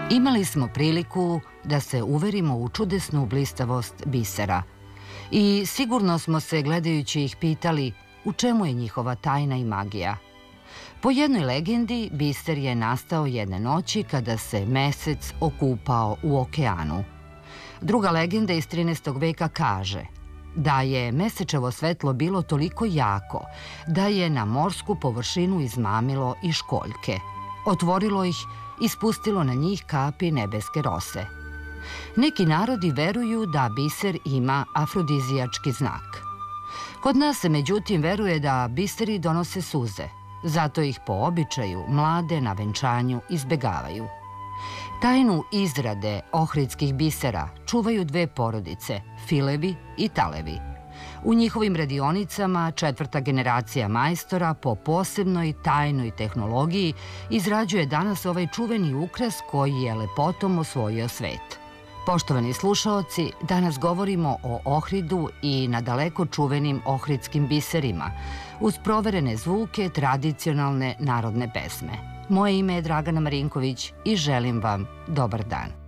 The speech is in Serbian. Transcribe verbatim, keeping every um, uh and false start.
Imali smo priliku da se uverimo u čudesnu blistavost bisera i sigurno smo se gledajući ih pitali u čemu je njihova tajna i magija. Po jednoj legendi, biser je nastao jedne noći kada se mesec okupao u okeanu. Druga legenda iz trinaestog veka kaže da je mesečevo svetlo bilo toliko jako da je na morsku površinu izmamilo i školjke. Otvorilo ih i spustilo na njih kapi nebeske rose. Neki narodi veruju da biser ima afrodizijački znak. Kod nas se međutim veruje da biseri donose suze, zato ih po običaju mlade na venčanju izbegavaju. Tajnu izrade ohridskih bisera čuvaju dve porodice, Filevi i Talevi. U njihovim radionicama četvrta generacija majstora po posebnoj tajnoj tehnologiji izrađuje danas ovaj čuveni ukras koji je lepotom osvojio svet. Poštovani slušaoci, danas govorimo o ohridu i nadaleko čuvenim ohridskim biserima, uz proverene zvuke tradicionalne narodne pesme. Moje ime je Dragana Marinković i želim vam dobar dan.